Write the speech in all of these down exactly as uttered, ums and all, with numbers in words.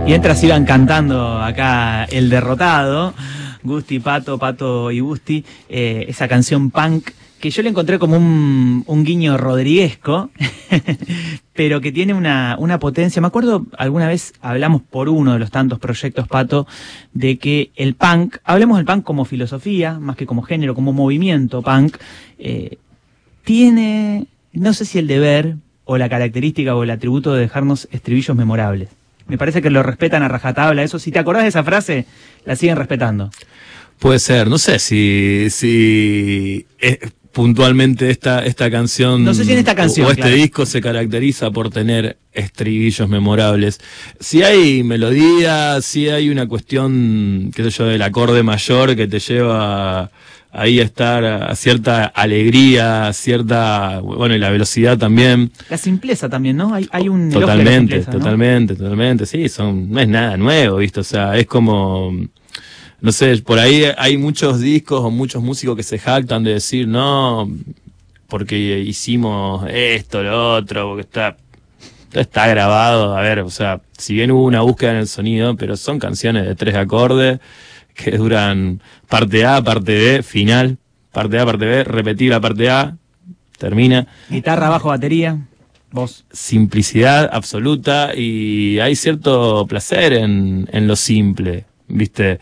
Mientras iban cantando acá El Derrotado, Gusti, Pato, Pato y Gusti, eh, esa canción punk que yo le encontré como un, un guiño rodriguesco, pero que tiene una, una potencia. Me acuerdo, alguna vez hablamos por uno de los tantos proyectos, Pato, de que el punk, hablemos del punk como filosofía, más que como género, como movimiento punk, eh, tiene, no sé si el deber o la característica o el atributo de dejarnos estribillos memorables. Me parece que lo respetan a rajatabla. Eso, si te acordás de esa frase, la siguen respetando. Puede ser, no sé si, si es, puntualmente esta, esta canción, no sé si en esta canción o este claro. disco se caracteriza por tener estribillos memorables. Si hay melodía, si hay una cuestión, qué sé yo, del acorde mayor que te lleva ahí a estar a cierta alegría, cierta, bueno, y la velocidad también. La simpleza también, ¿no? Hay, hay un totalmente, simpleza, totalmente, ¿no? totalmente, sí, son, no es nada nuevo, ¿viste? O sea, es como, no sé, por ahí hay muchos discos o muchos músicos que se jactan de decir, no, porque hicimos esto, lo otro, porque está, está grabado, a ver, o sea, si bien hubo una búsqueda en el sonido, pero son canciones de tres acordes, que duran parte A, parte B, final, parte A, parte B, repetir la parte A, termina. Guitarra, bajo, batería, voz. Simplicidad absoluta y hay cierto placer en, en lo simple, ¿viste?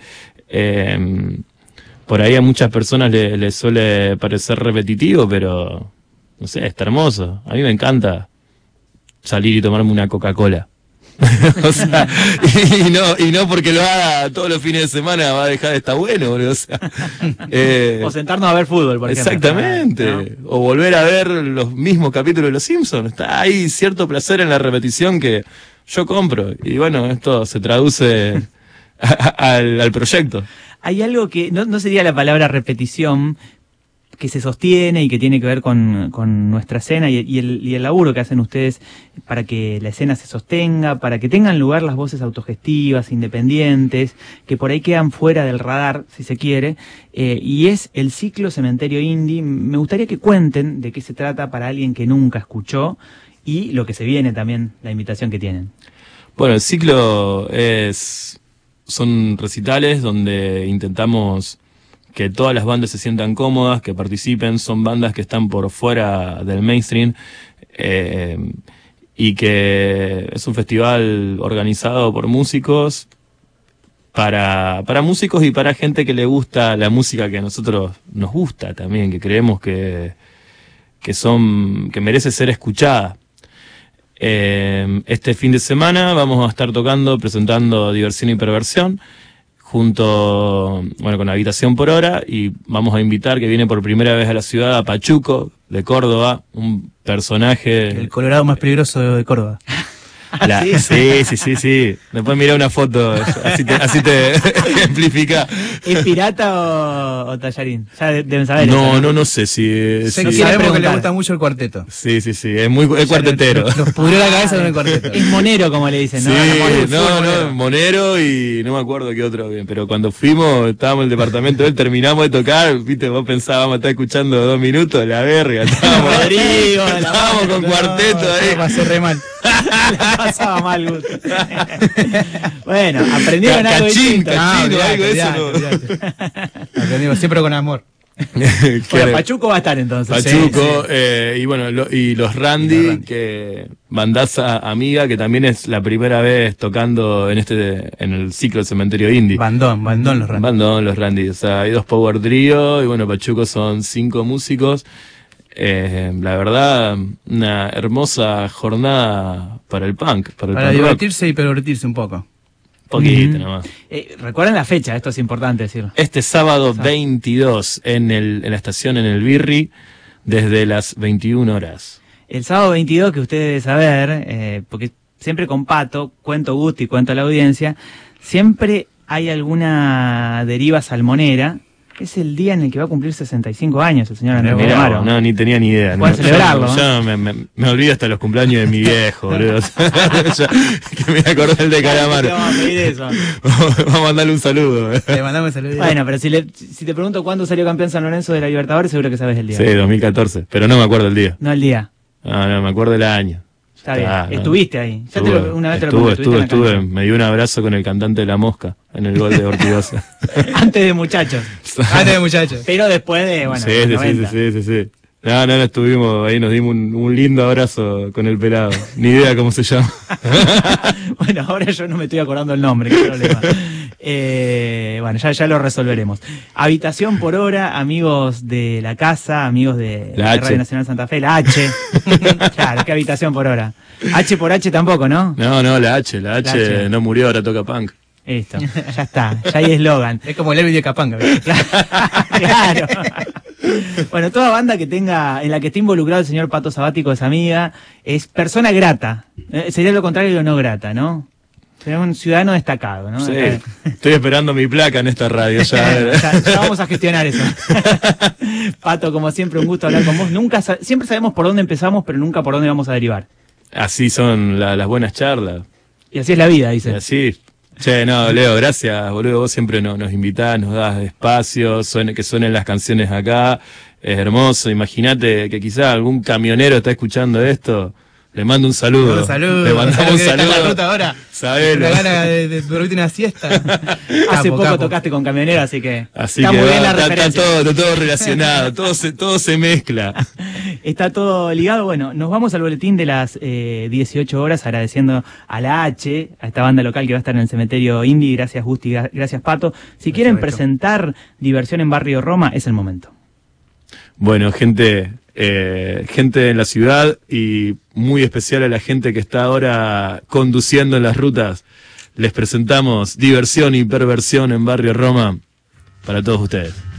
Eh, por ahí a muchas personas les le suele parecer repetitivo, pero, no sé, está hermoso. A mí me encanta salir y tomarme una Coca-Cola. O sea, y no, y no porque lo haga todos los fines de semana va a dejar de estar bueno, boludo. O sea, eh, o sentarnos a ver fútbol, por ejemplo. Exactamente, ¿no? O volver a ver los mismos capítulos de Los Simpsons. Está ahí cierto placer en la repetición que yo compro. Y bueno, esto se traduce a, a, al, al proyecto. Hay algo que, no, no sería la palabra repetición, que se sostiene y que tiene que ver con, con nuestra escena y, y, el, y el laburo que hacen ustedes para que la escena se sostenga, para que tengan lugar las voces autogestivas, independientes, que por ahí quedan fuera del radar, si se quiere, eh, y es el ciclo Cementerio Indie. Me gustaría que cuenten de qué se trata para alguien que nunca escuchó y lo que se viene también, la invitación que tienen. Bueno, el ciclo es son recitales donde intentamos que todas las bandas se sientan cómodas, que participen, son bandas que están por fuera del mainstream, eh, y que es un festival organizado por músicos, para, para músicos y para gente que le gusta la música que a nosotros nos gusta también, que creemos que, que son, que merece ser escuchada. Eh, este fin de semana vamos a estar tocando, presentando Diversión y Perversión, junto, bueno, con Habitación por Hora, y vamos a invitar, que viene por primera vez a la ciudad, a Pachuco, de Córdoba, un personaje... El colorado más peligroso de Córdoba. La, ¿Sí? sí, sí, sí, sí. Después mirá una foto, así te, así te ejemplifica. ¿Es pirata o, o tallarín? Ya deben saber. No, eso, ¿no? no, no sé si... Sé si que sabemos que le gusta mucho el cuarteto. Sí, sí, sí, es muy es cuartetero. Nos, nos pudrió la cabeza con el cuarteto. Es monero, como le dicen, ¿no? Sí, no, no, monero. no, monero y no me acuerdo qué otro bien, pero cuando fuimos, estábamos en el departamento de él, terminamos de tocar, viste, vos pensábamos estar escuchando dos minutos, la verga, estábamos, Rodrigo, la estábamos con no, cuarteto no, ahí. la pasé re mal. La pasaba mal, Gusto. Bueno, aprendieron algo Cachín, distinto. cachín, Ah, algo de eso. olvidate, olvidate. Aprendimos siempre con amor. Bueno, Pachuco va a estar entonces. Pachuco, Sí, sí. Eh, y bueno, lo, y los Randy, Y los Randy. que bandaza amiga, que también es la primera vez tocando en este en el ciclo del Cementerio Indie. Bandón, bandón los Randy. Bandón, los Randy. O sea, hay dos power trio, y bueno, Pachuco son cinco músicos. Eh, la verdad, una hermosa jornada para el punk, para el Para punk rock. divertirse y pervertirse un poco. Poquito Uh-huh. nomás. Eh, recuerden la fecha, esto es importante decirlo. Este sábado Sábado. veintidós en el en la estación en el Birri, desde las veintiuna horas. El sábado veintidós, que usted debe saber, eh, porque siempre con Pato, cuento Gusti, cuento a la audiencia, siempre hay alguna deriva salmonera. Es el día en el que va a cumplir sesenta y cinco años el señor Andrés Mirá, Calamaro. no, ni tenía ni idea. Pueden No, celebrarlo, yo, ¿no? yo me, me, me olvido hasta los cumpleaños de mi viejo, boludo. Yo, que me acordé el de Calamaro. Vamos a pedir eso. Vamos a mandarle un saludo. Le mandamos un saludo. Bueno, pero si, le, si te pregunto cuándo salió campeón San Lorenzo de la Libertadores, seguro que sabes el día. Sí, dos mil catorce, pero no me acuerdo el día. No el día. No, no, me acuerdo el año. Está bien. Ah, no. Estuviste ahí. Ya te Estuve, lo- una vez te lo estuve, pregunté, estuve, estuviste en la estuve. cancha. Me dio un abrazo con el cantante de La Mosca en el gol de Ortigosa. Antes de muchachos. Antes de muchachos. Pero después de, bueno, sí, de los sí, sí, noventa. sí, sí, sí. No, no, no, estuvimos ahí, nos dimos un, un lindo abrazo con el pelado. Ni idea cómo se llama. Bueno, ahora yo no me estoy acordando el nombre, qué problema. Eh, bueno, ya, ya lo resolveremos. Habitación por hora, amigos de la casa, amigos de La la H. Radio Nacional Santa Fe, la H. Claro, qué habitación por hora. H por H tampoco, ¿no? No, no, la H, la H, La H. no murió, ahora toca punk. Listo, ya está, ya hay eslogan. Es como el Elvis de Capanga. ¿Viste? Claro. Bueno, toda banda que tenga, en la que esté involucrado el señor Pato Sabático es amiga, es persona grata. Eh, sería lo contrario de no grata, ¿no? Sería un ciudadano destacado, ¿no? Sí, Acá- estoy esperando mi placa en esta radio ya. ya, ya vamos a gestionar eso. Pato, como siempre, un gusto hablar con vos. Nunca sa- siempre sabemos por dónde empezamos, pero nunca por dónde vamos a derivar. Así son la- las buenas charlas. Y así es la vida, Y dice. así. Che, no, Leo, gracias, boludo. Vos siempre nos, nos invitás, nos das espacio, suene, que suenen las canciones acá. Es hermoso. Imagínate que quizá algún camionero está escuchando esto. Le mando un saludo. Un saludo. Le mandamos un Que está en la saludo. ruta ahora. Sabelo. Una gana de, de dormirte una siesta. Hace Capo, poco capo. tocaste con camionero, así que Así está que muy va, bien la está, está referencia. todo, está todo relacionado, todo se, todo se mezcla. Está todo ligado. Bueno, nos vamos al boletín de las eh, dieciocho horas agradeciendo a la H, a esta banda local que va a estar en el cementerio Indy. Gracias Gusti, gra- gracias Pato. Si quieren Beto. presentar Diversión en Barrio Roma, es el momento. Bueno, gente, eh, gente en la ciudad y muy especial a la gente que está ahora conduciendo en las rutas, les presentamos Diversión y Perversión en Barrio Roma para todos ustedes.